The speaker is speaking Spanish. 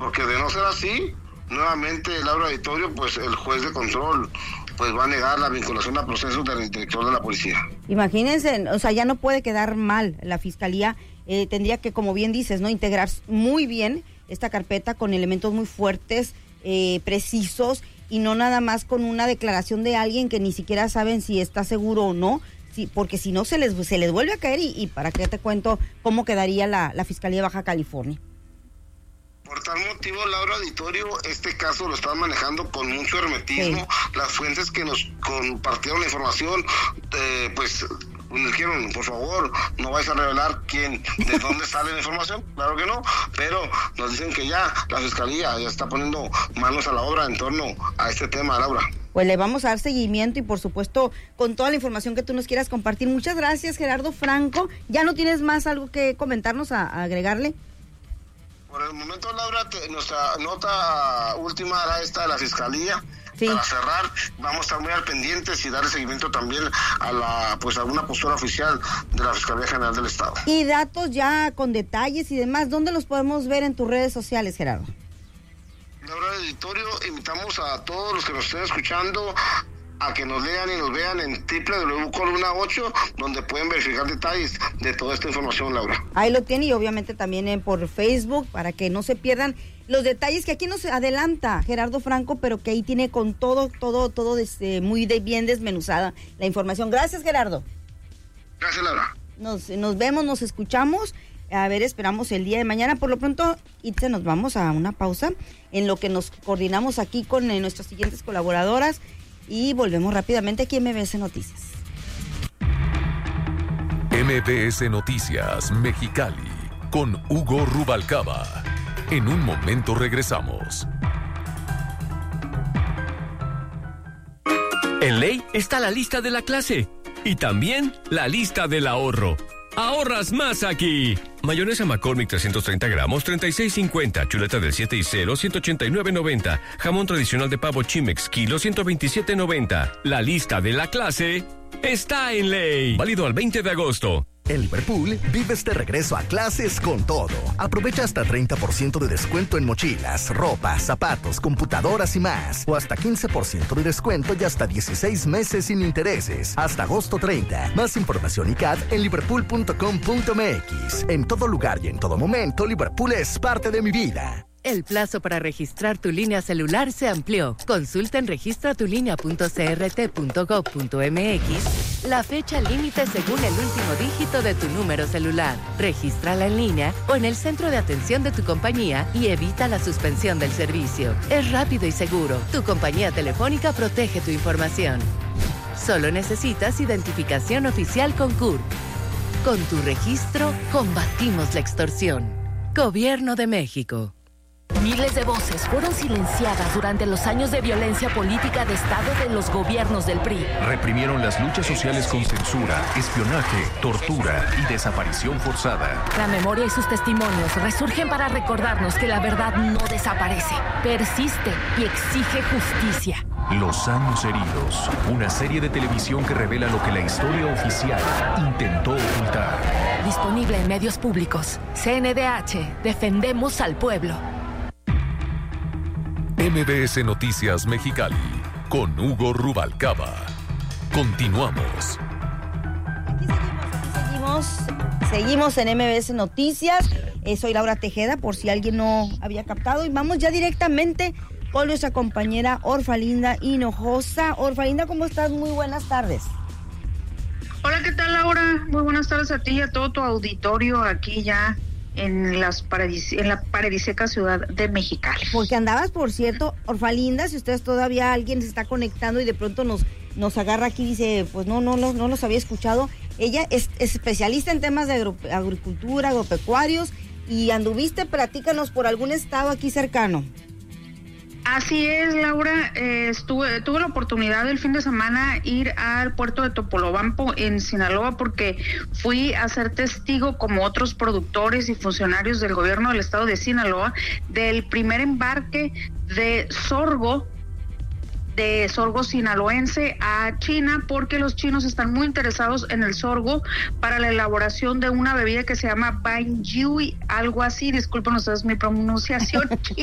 porque de no ser así, nuevamente, Laura Auditorio, pues el juez de control pues va a negar la vinculación a procesos del director de la policía. Imagínense, o sea, ya no puede quedar mal la fiscalía, tendría que, como bien dices, ¿no?, integrar muy bien esta carpeta con elementos muy fuertes, precisos, y no nada más con una declaración de alguien que ni siquiera saben si está seguro o no, porque si no se les vuelve a caer, y para qué te cuento cómo quedaría la Fiscalía de Baja California. Por tal motivo, Laura Auditorio, este caso lo están manejando con mucho hermetismo. Sí. Las fuentes que nos compartieron la información, pues dijeron, por favor, no vais a revelar de dónde sale la información. Claro que no, pero nos dicen que ya la Fiscalía ya está poniendo manos a la obra en torno a este tema, Laura. Pues le vamos a dar seguimiento y, por supuesto, con toda la información que tú nos quieras compartir. Muchas gracias, Gerardo Franco. ¿Ya no tienes más algo que comentarnos, a agregarle? Por el momento, Laura, nuestra nota última era esta de la Fiscalía. Sí. Para cerrar, vamos a estar muy al pendientes y darle seguimiento también a alguna postura oficial de la Fiscalía General del Estado. Y datos ya con detalles y demás, ¿dónde los podemos ver en tus redes sociales, Gerardo? Laura Auditorio, invitamos a todos los que nos estén escuchando a que nos lean y nos vean en www.columna8, donde pueden verificar detalles de toda esta información, Laura. Ahí lo tiene, y obviamente también por Facebook, para que no se pierdan los detalles que aquí nos adelanta Gerardo Franco, pero que ahí tiene con todo muy bien desmenuzada la información. Gracias, Gerardo. Gracias, Laura. Nos vemos, nos escuchamos. A ver, esperamos el día de mañana. Por lo pronto, Itze, nos vamos a una pausa en lo que nos coordinamos aquí con nuestras siguientes colaboradoras, y volvemos rápidamente aquí en MBS Noticias. MBS Noticias Mexicali con Hugo Rubalcaba. En un momento regresamos. En Ley está la lista de la clase y también la lista del ahorro. ¡Ahorras más aquí! Mayonesa McCormick 330 gramos, $36.50. Chuleta del 7 y 0, $189.90. Jamón tradicional de pavo Chimex, kilo, $127.90. La lista de la clase está en Ley. Válido al 20 de agosto. En Liverpool, vives de regreso a clases con todo. Aprovecha hasta 30% de descuento en mochilas, ropa, zapatos, computadoras y más. O hasta 15% de descuento y hasta 16 meses sin intereses. Hasta agosto 30. Más información y CAD en liverpool.com.mx. En todo lugar y en todo momento, Liverpool es parte de mi vida. El plazo para registrar tu línea celular se amplió. Consulta en registratulinea.crt.gov.mx la fecha límite según el último dígito de tu número celular. Regístrala en línea o en el centro de atención de tu compañía y evita la suspensión del servicio. Es rápido y seguro. Tu compañía telefónica protege tu información. Solo necesitas identificación oficial con CURP. Con tu registro, combatimos la extorsión. Gobierno de México. Miles de voces fueron silenciadas durante los años de violencia política de Estado de los gobiernos del PRI. Reprimieron las luchas sociales con censura, espionaje, tortura y desaparición forzada. La memoria y sus testimonios resurgen para recordarnos que la verdad no desaparece, persiste y exige justicia. Los años heridos, una serie de televisión que revela lo que la historia oficial intentó ocultar. Disponible en medios públicos. CNDH, defendemos al pueblo. MBS Noticias Mexicali con Hugo Rubalcaba. Continuamos. Seguimos en MBS Noticias. Soy Laura Tejeda, por si alguien no había captado, y vamos ya directamente con nuestra compañera Orfalinda Hinojosa. Orfalinda, ¿cómo estás? Muy buenas tardes. Hola, ¿qué tal, Laura? Muy buenas tardes a ti y a todo tu auditorio aquí ya en la paradisíaca ciudad de Mexicali. Porque andabas, por cierto, Orfalinda, si ustedes todavía alguien se está conectando y de pronto nos agarra aquí y dice, pues no los había escuchado. Ella es especialista en temas de agricultura, agropecuarios, y anduviste, platícanos, por algún estado aquí cercano. Así es, Laura, tuve la oportunidad el fin de semana ir al puerto de Topolobampo en Sinaloa, porque fui a ser testigo, como otros productores y funcionarios del gobierno del estado de Sinaloa, del primer embarque de sorgo sinaloense a China, porque los chinos están muy interesados en el sorgo para la elaboración de una bebida que se llama Baijiu, algo así, disculpen ustedes mi pronunciación